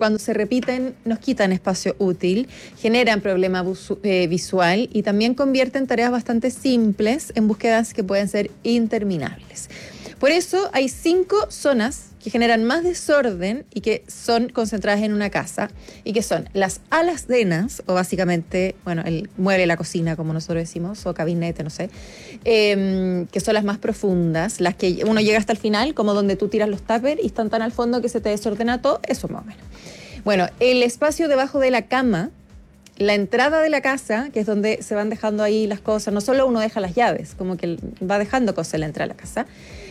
cuando se repiten nos quitan espacio útil, generan problema visual y también convierten tareas bastante simples en búsquedas que pueden ser interminables. Por eso hay 5 zonas que generan más desorden y que son concentradas en una casa, y que son las alacenas, o básicamente, bueno, el mueble de la cocina, como nosotros decimos, o gabinete, no sé, que son las más profundas, las que uno llega hasta el final, como donde tú tiras los tuppers y están tan al fondo que se te desordena todo, eso más o menos. Bueno, el espacio debajo de la cama, la entrada de la casa, que es donde se van dejando ahí las cosas, no solo uno deja las llaves, como que va dejando cosas en la entrada de la casa,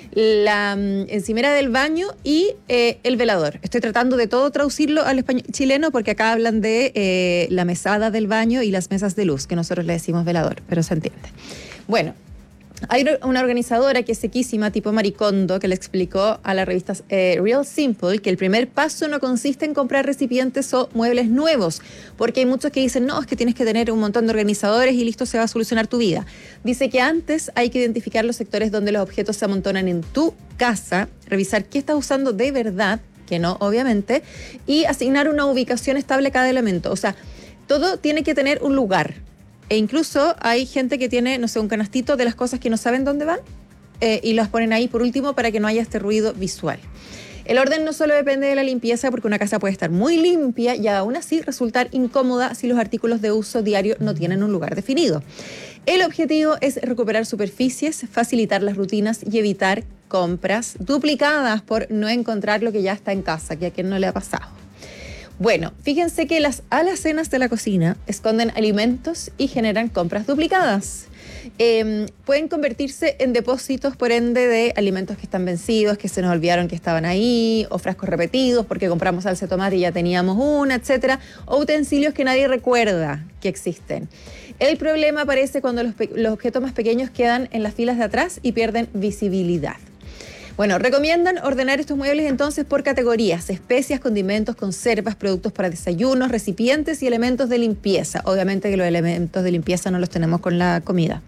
la encimera del baño y el velador. Estoy tratando de todo traducirlo al español chileno porque acá hablan de la mesada del baño y las mesas de luz, que nosotros le decimos velador, pero se entiende. Bueno, hay una organizadora que es sequísima, tipo Maricondo, que le explicó a la revista Real Simple que el primer paso no consiste en comprar recipientes o muebles nuevos, porque hay muchos que dicen, no, es que tienes que tener un montón de organizadores y listo, se va a solucionar tu vida. Dice que antes hay que identificar los sectores donde los objetos se amontonan en tu casa, revisar qué estás usando de verdad, que no, obviamente, y asignar una ubicación estable a cada elemento. O sea, todo tiene que tener un lugar. E incluso hay gente que tiene, no sé, un canastito de las cosas que no saben dónde van y las ponen ahí por último para que no haya este ruido visual. El orden no solo depende de la limpieza, porque una casa puede estar muy limpia y aún así resultar incómoda si los artículos de uso diario no tienen un lugar definido. El objetivo es recuperar superficies, facilitar las rutinas y evitar compras duplicadas por no encontrar lo que ya está en casa, que a quien no le ha pasado. Bueno, fíjense que las alacenas de la cocina esconden alimentos y generan compras duplicadas. Pueden convertirse en depósitos, por ende, de alimentos que están vencidos, que se nos olvidaron que estaban ahí, o frascos repetidos porque compramos salsa de tomate y ya teníamos una, etcétera, o utensilios que nadie recuerda que existen. El problema aparece cuando los objetos más pequeños quedan en las filas de atrás y pierden visibilidad. Bueno, recomiendan ordenar estos muebles entonces por categorías: especias, condimentos, conservas, productos para desayunos, recipientes y elementos de limpieza. Obviamente que los elementos de limpieza no los tenemos con la comida.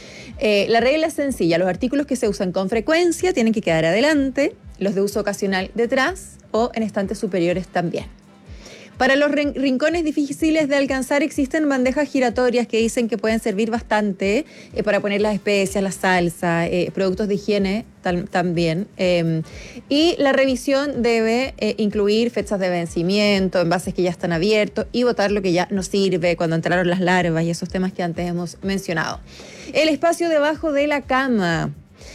La regla es sencilla: los artículos que se usan con frecuencia tienen que quedar adelante, los de uso ocasional detrás o en estantes superiores también. Para los rincones difíciles de alcanzar existen bandejas giratorias que dicen que pueden servir bastante para poner las especias, la salsa, productos de higiene también. Y la revisión debe incluir fechas de vencimiento, envases que ya están abiertos y botar lo que ya no sirve cuando entraron las larvas y esos temas que antes hemos mencionado. El espacio debajo de la cama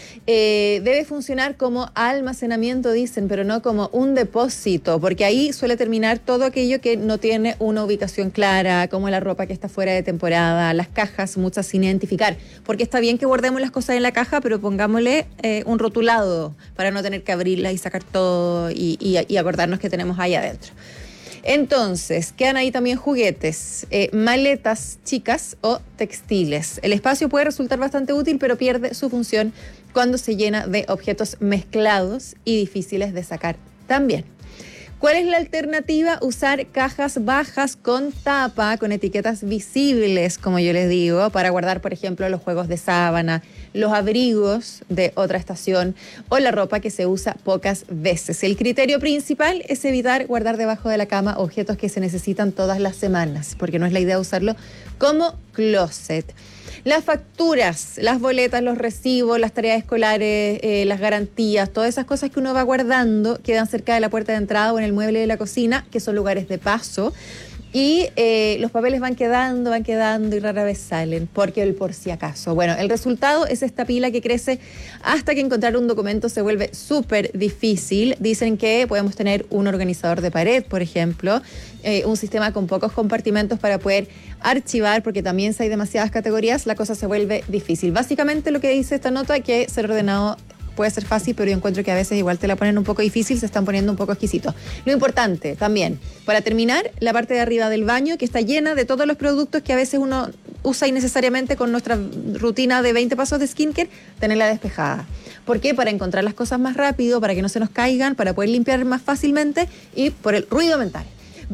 debe funcionar como almacenamiento, dicen, pero no como un depósito, porque ahí suele terminar todo aquello que no tiene una ubicación clara, como la ropa que está fuera de temporada, las cajas, muchas sin identificar, porque está bien que guardemos las cosas en la caja, pero pongámosle un rotulado para no tener que abrirlas y sacar todo y acordarnos que tenemos ahí adentro. Entonces, quedan ahí también juguetes, maletas chicas o textiles. El espacio puede resultar bastante útil, pero pierde su función cuando se llena de objetos mezclados y difíciles de sacar también. ¿Cuál es la alternativa? Usar cajas bajas con tapa, con etiquetas visibles, como yo les digo, para guardar, por ejemplo, los juegos de sábana, los abrigos de otra estación o la ropa que se usa pocas veces. El criterio principal es evitar guardar debajo de la cama objetos que se necesitan todas las semanas, porque no es la idea usarlo como closet. Las facturas, las boletas, los recibos, las tareas escolares, las garantías, todas esas cosas que uno va guardando quedan cerca de la puerta de entrada o en el mueble de la cocina, que son lugares de paso. Y los papeles van quedando y rara vez salen, porque el por si acaso. Bueno, el resultado es esta pila que crece hasta que encontrar un documento se vuelve súper difícil. Dicen que podemos tener un organizador de pared, por ejemplo, un sistema con pocos compartimentos para poder archivar, porque también si hay demasiadas categorías, la cosa se vuelve difícil. Básicamente lo que dice esta nota es que ser ordenado puede ser fácil, pero yo encuentro que a veces igual te la ponen un poco difícil, se están poniendo un poco exquisitos. Lo importante también, para terminar, la parte de arriba del baño, que está llena de todos los productos que a veces uno usa innecesariamente con nuestra rutina de 20 pasos de skincare, tenerla despejada. ¿Por qué? Para encontrar las cosas más rápido, para que no se nos caigan, para poder limpiar más fácilmente y por el ruido mental.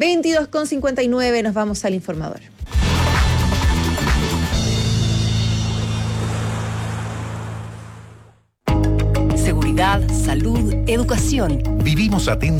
22:59, nos vamos al informador. Salud, educación. Vivimos atentos